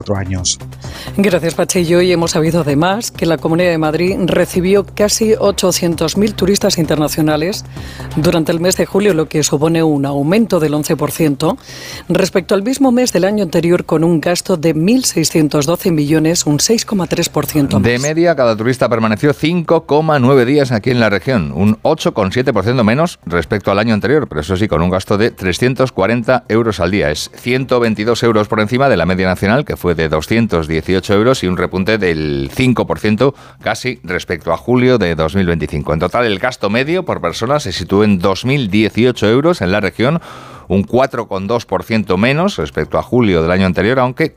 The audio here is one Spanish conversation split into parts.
años. Gracias, Pachi. Hoy hemos sabido además que la Comunidad de Madrid recibió casi 800.000 turistas internacionales durante el mes de julio, lo que supone un aumento del 11% respecto al mismo mes del año anterior, con un gasto de 1.612 millones, un 6,3% más. De media, cada turista permaneció 5,9 días aquí en la región, un 8,7% menos respecto al año anterior, pero eso sí, con un gasto de 340 euros al día. Es 122 euros por encima de la media nacional, que fue de 218 euros, y un repunte del 5% casi respecto a julio de 2025. En total, el gasto medio por persona se sitúa en 2.018 euros en la región, un 4,2% menos respecto a julio del año anterior, aunque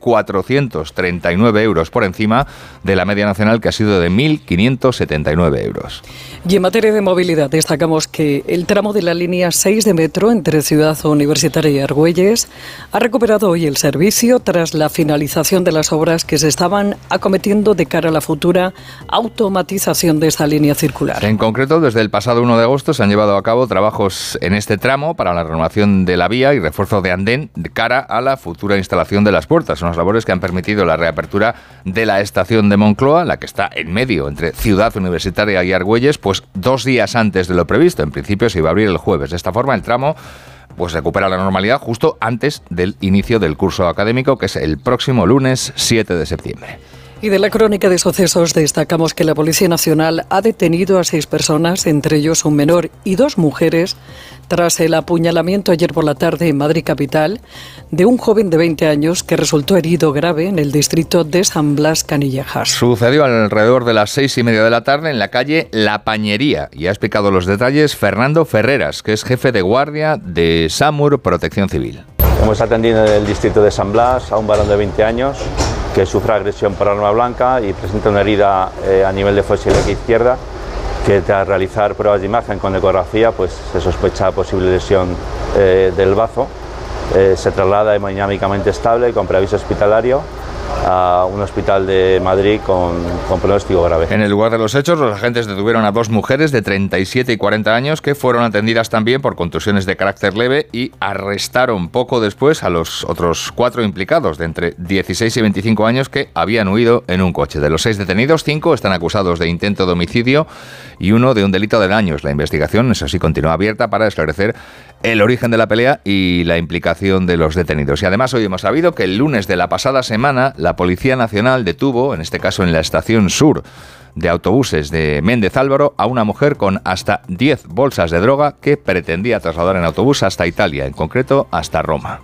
439 euros por encima de la media nacional, que ha sido de 1.579 euros. Y en materia de movilidad, destacamos que el tramo de la línea 6 de metro entre Ciudad Universitaria y Argüelles ha recuperado hoy el servicio tras la finalización de las obras que se estaban acometiendo de cara a la futura automatización de esta línea circular. En concreto, desde el pasado 1 de agosto se han llevado a cabo trabajos en este tramo para la renovación de la vía y refuerzo de andén de cara a la futura instalación de las puertas. Unas labores que han permitido la reapertura de la estación de Moncloa, la que está en medio entre Ciudad Universitaria y Argüelles, pues 2 días antes de lo previsto. En principio se iba a abrir el jueves. De esta forma, el tramo pues recupera la normalidad justo antes del inicio del curso académico, que es el próximo lunes 7 de septiembre. Y de la crónica de sucesos destacamos que la Policía Nacional ha detenido a 6 personas, entre ellos un menor y 2 mujeres, tras el apuñalamiento ayer por la tarde en Madrid capital de un joven de 20 años que resultó herido grave en el distrito de San Blas Canillejas. Sucedió alrededor de las 6:30 de la tarde en la calle La Pañería, y ha explicado los detalles Fernando Ferreras, que es jefe de guardia de SAMUR Protección Civil. Hemos atendido en el distrito de San Blas a un varón de 20 años que sufre agresión por arma blanca y presenta una herida a nivel de fosa ilíaca izquierda, que tras realizar pruebas de imagen con ecografía pues se sospecha posible lesión del bazo. Se traslada hemodinámicamente estable con preaviso hospitalario a un hospital de Madrid con pronóstico grave. En el lugar de los hechos, los agentes detuvieron a 2 mujeres de 37 y 40 años que fueron atendidas también por contusiones de carácter leve, y arrestaron poco después a los otros 4 implicados de entre 16 y 25 años que habían huido en un coche. De los 6 detenidos, 5 están acusados de intento de homicidio y 1 de un delito de daños. La investigación, eso sí, continúa abierta para esclarecer el origen de la pelea y la implicación de los detenidos. Y además hoy hemos sabido que el lunes de la pasada semana la Policía Nacional detuvo, en este caso en la estación sur de autobuses de Méndez Álvaro, a una mujer con hasta 10 bolsas de droga que pretendía trasladar en autobús hasta Italia, en concreto hasta Roma.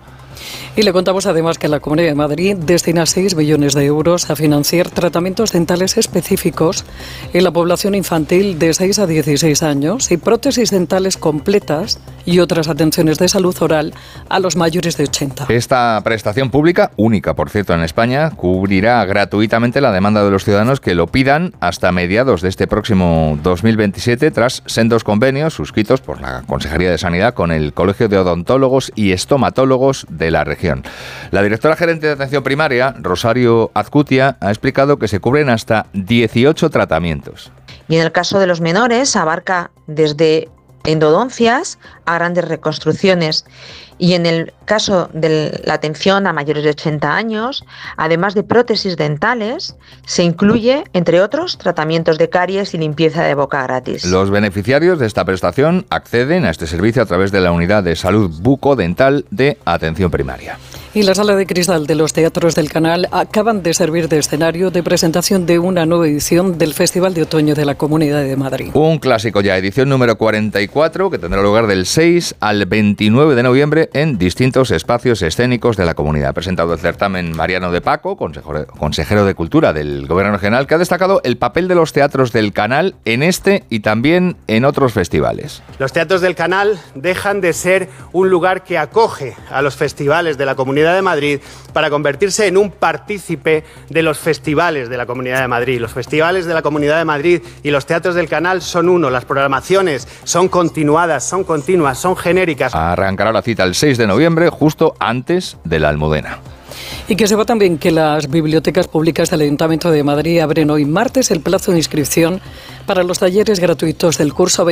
Y le contamos además que la Comunidad de Madrid destina 6 millones de euros a financiar tratamientos dentales específicos en la población infantil de 6 a 16 años y prótesis dentales completas y otras atenciones de salud oral a los mayores de 80. Esta prestación pública, única por cierto en España, cubrirá gratuitamente la demanda de los ciudadanos que lo pidan hasta mediados de este próximo 2027, tras sendos convenios suscritos por la Consejería de Sanidad con el Colegio de Odontólogos y Estomatólogos de la región. La directora gerente de atención primaria, Rosario Azcutia, ha explicado que se cubren hasta 18 tratamientos. Y en el caso de los menores abarca desde endodoncias a grandes reconstrucciones. Y en el caso de la atención a mayores de 80 años, además de prótesis dentales, se incluye, entre otros, tratamientos de caries y limpieza de boca gratis. Los beneficiarios de esta prestación acceden a este servicio a través de la Unidad de Salud Bucodental de Atención Primaria. Y la Sala de Cristal de los Teatros del Canal acaban de servir de escenario de presentación de una nueva edición del Festival de Otoño de la Comunidad de Madrid. Un clásico ya, edición número 44, que tendrá lugar del 6 al 29 de noviembre en distintos espacios escénicos de la comunidad. Ha presentado el certamen Mariano de Paco, consejero de Cultura del Gobierno Regional, que ha destacado el papel de los teatros del Canal en este y también en otros festivales. Los teatros del Canal dejan de ser un lugar que acoge a los festivales de la Comunidad de Madrid para convertirse en un partícipe de los festivales de la Comunidad de Madrid. Los festivales de la Comunidad de Madrid y los teatros del Canal son uno. Las programaciones son continuadas, son continuas, son genéricas. Arrancará la cita el 6 de noviembre, justo antes de la Almudena. Y que sepa también que las bibliotecas públicas del Ayuntamiento de Madrid abren hoy martes el plazo de inscripción para los talleres gratuitos del curso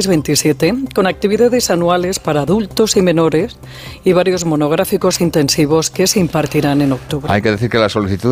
26-27, con actividades anuales para adultos y menores y varios monográficos intensivos que se impartirán en octubre. Hay que decir que la solicitud